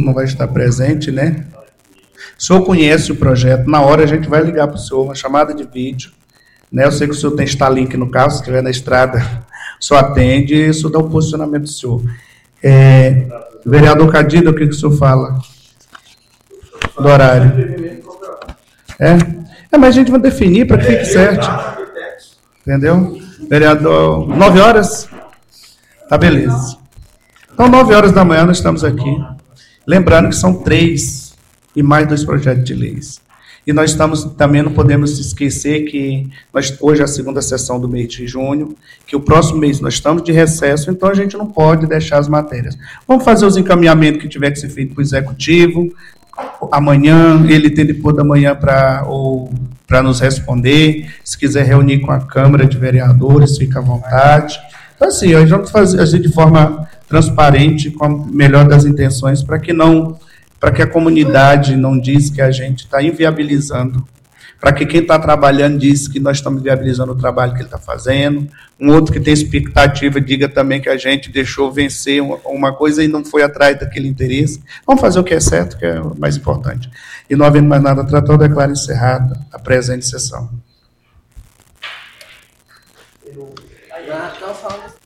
não vai estar presente, né? O senhor conhece o projeto, na hora a gente vai ligar para o senhor, uma chamada de vídeo, né? Eu sei que o senhor tem Starlink no carro, se estiver na estrada, o senhor atende e o senhor dá o posicionamento do senhor. Vereador Cadido, o que o senhor fala? Do horário. Mas a gente vai definir para que fique certo. Entendeu? Vereador, 9 horas? Tá, beleza. Então, 9 horas da manhã nós estamos aqui. Lembrando que são 3 e mais 2 projetos de leis. E nós estamos, também não podemos esquecer que hoje é a segunda sessão do mês de junho, que o próximo mês nós estamos de recesso, então a gente não pode deixar as matérias. Vamos fazer os encaminhamentos que tiver que ser feito para o Executivo. Amanhã, ele tem depois da manhã para nos responder. Se quiser reunir com a Câmara de Vereadores, fica à vontade. Então, assim, nós vamos fazer de forma transparente, com a melhor das intenções, para que a comunidade não diz que a gente está inviabilizando, para que quem está trabalhando diz que nós estamos inviabilizando o trabalho que ele está fazendo, um outro que tem expectativa diga também que a gente deixou vencer uma coisa e não foi atrás daquele interesse. Vamos fazer o que é certo, que é o mais importante. E não havendo mais nada a tratar, eu declaro encerrada a presente sessão.